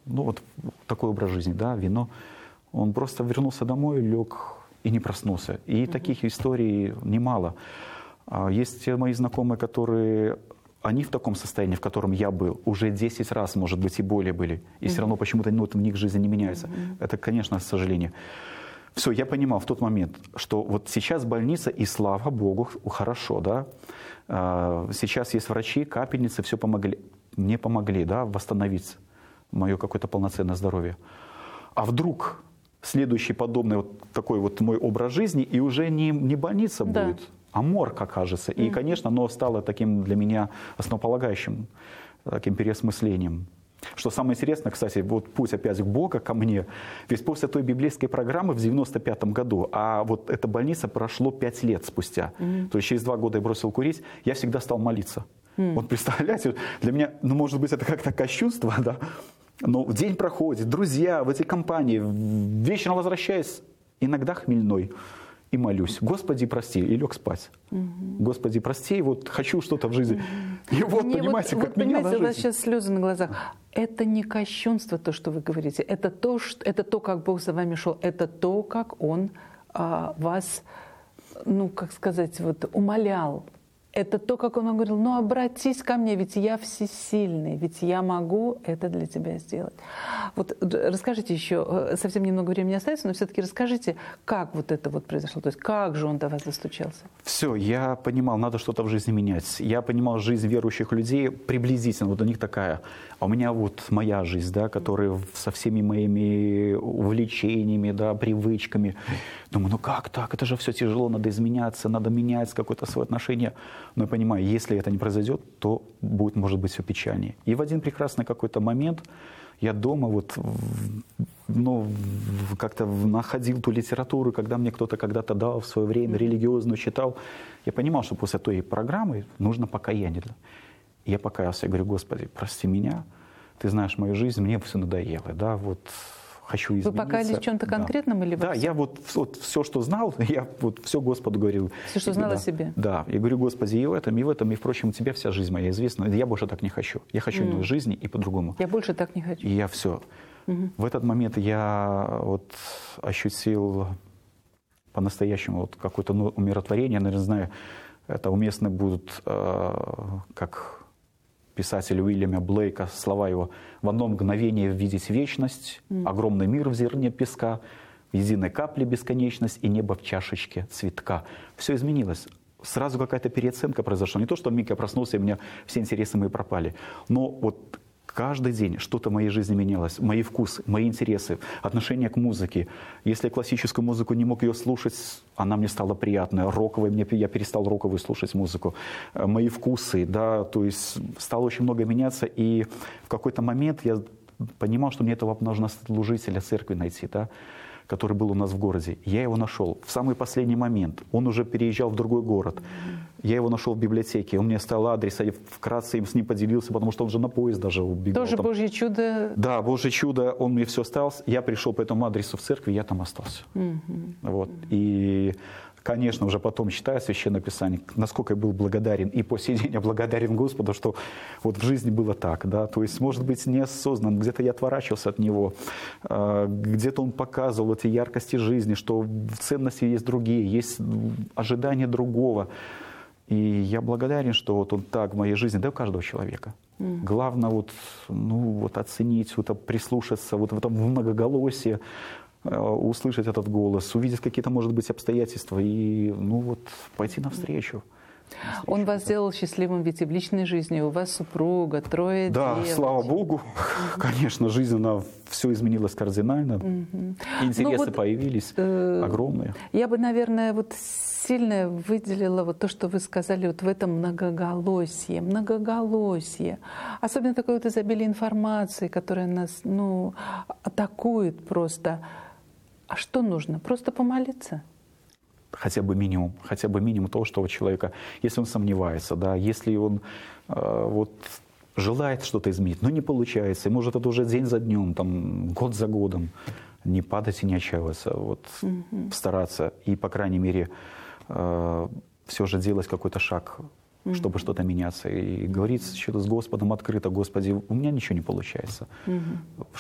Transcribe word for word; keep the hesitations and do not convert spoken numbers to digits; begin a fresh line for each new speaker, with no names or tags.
ну вот такой образ жизни, да, вино. Он просто вернулся домой, лег и не проснулся. И mm-hmm. таких историй немало. Есть мои знакомые, которые, они в таком состоянии, в котором я был, уже десять раз, может быть, и более были. И mm-hmm. все равно почему-то ну, в них жизнь не меняется. Mm-hmm. Это, конечно, к сожалению. Все, я понимал в тот момент, что вот сейчас больница, и слава Богу, хорошо, да. Сейчас есть врачи, капельницы, все помогли. Мне помогли, да, восстановить мое какое-то полноценное здоровье. А вдруг следующий подобный вот такой вот мой образ жизни, и уже не, не больница да. будет, а морг окажется. И, mm-hmm. конечно, оно стало таким для меня основополагающим, таким переосмыслением. Что самое интересное, кстати, вот путь опять к Богу, ко мне, ведь после той библейской программы в девяносто пятом году, а вот эта больница прошло пять лет спустя, mm-hmm. то есть через два года я бросил курить, я всегда стал молиться. Mm-hmm. Вот представляете, для меня, ну может быть это как-то кощунство, да, но день проходит, друзья в этой компании, вечером возвращаюсь, иногда хмельной. И молюсь, Господи, прости, и лег спать. Угу. Господи, прости, вот хочу что-то в жизни. Угу. И вот,
Мне
понимаете,
вот,
как
вот,
меня
понимаете,
на
у вас
жизнь.
сейчас слезы на глазах. Это не кощунство, то, что вы говорите. Это то, что, это то как Бог за вами шел. Это то, как Он а, вас, ну, как сказать, вот, умолял. Это то, как Он говорил, ну, обратись ко мне, ведь я всесильный, ведь я могу это для тебя сделать. Вот расскажите еще, совсем немного времени остается, но все-таки расскажите, как вот это вот произошло, то есть как же Он до вас достучался?
Все, я понимал, надо что-то в жизни менять. Я понимал жизнь верующих людей приблизительно, вот у них такая. А у меня вот моя жизнь, да, которая со всеми моими увлечениями, да, привычками. Думаю, ну как так, это же все тяжело, надо изменяться, надо менять какое-то свое отношение. Но я понимаю, если это не произойдет, то будет, может быть, все печальнее. И в один прекрасный какой-то момент я дома вот, ну, как-то находил ту литературу, когда мне кто-то когда-то дал в свое время, религиозную читал. Я понимал, что после той программы нужно покаяние. И я покаялся, я говорю, Господи, прости меня, Ты знаешь мою жизнь, мне все надоело, да, вот... Хочу измениться.
Вы покаялись в чем-то конкретном
да.
или
Да, я вот, вот все, что знал, я вот все Господу говорил.
Все, что знал
да.
о себе?
Да. Я говорю, Господи, и в этом, и в этом, и впрочем, у Тебя вся жизнь моя известна. Я больше так не хочу. Я хочу mm. иной жизни и по-другому.
Я больше так не хочу.
И я все. Mm-hmm. В этот момент я вот ощутил по-настоящему вот какое-то умиротворение. Я, наверное, знаю, это уместно будут э, как... писателя Уильяма Блейка, слова его: «В одно мгновение видеть вечность, mm. огромный мир в зерне песка, в единой капле бесконечность и небо в чашечке цветка». Все изменилось. Сразу какая-то переоценка произошла. Не то, что миг я проснулся, и у меня все интересы мои пропали. Но вот каждый день что-то в моей жизни менялось. Мои вкусы, мои интересы, отношение к музыке. Если я классическую музыку не мог ее слушать, она мне стала приятная. Роковой, мне, я перестал роковую слушать музыку. Мои вкусы, да, то есть стало очень много меняться. И в какой-то момент я понимал, что мне этого нужно служителя церкви найти, да, который был у нас в городе. Я его нашел в самый последний момент. Он уже переезжал в другой город. Я его нашел в библиотеке. Он мне оставил адрес, я вкратце им с ним поделился, потому что он же на поезд даже убегал.
Тоже
там.
Божье чудо.
Да, Божье чудо. Он мне все оставил. Я пришел по этому адресу в церковь, я там остался.
Mm-hmm.
Вот. И, конечно, уже потом, читая Священное Писание, насколько я был благодарен, и по сей день я благодарен Господу, что вот в жизни было так. Да? То есть, может быть, неосознанно, где-то я отворачивался от Него, где-то Он показывал эти яркости жизни, что в ценности есть другие, есть ожидания другого. И я благодарен, что вот Он так в моей жизни, да, у каждого человека. Mm. Главное вот, ну, вот оценить, вот, прислушаться вот в этом многоголосии, услышать этот голос, увидеть какие-то, может быть, обстоятельства и, ну, вот, пойти навстречу. навстречу.
Он вас сделал счастливым ведь и в личной жизни, у вас супруга, трое
да,
девочек.
Слава Богу. Конечно, жизнь, она все изменилась кардинально. Mm-hmm. Интересы ну, вот, появились э, огромные.
Я бы, наверное, вот сильно выделила вот то, что вы сказали вот в этом многоголосии, многоголосие. Особенно такое вот изобилие информации, которая нас, ну, атакует просто. А что нужно? Просто помолиться?
Хотя бы минимум, хотя бы минимум того, что у человека, если он сомневается, да, если он э, вот желает что-то изменить, но не получается, и может это уже день за днем, там, год за годом, не падать и не отчаиваться, вот, mm-hmm. стараться и, по крайней мере, э, все же делать какой-то шаг, mm-hmm. чтобы что-то меняться, и говорить что-то с Господом открыто: Господи, у меня ничего не получается. Mm-hmm.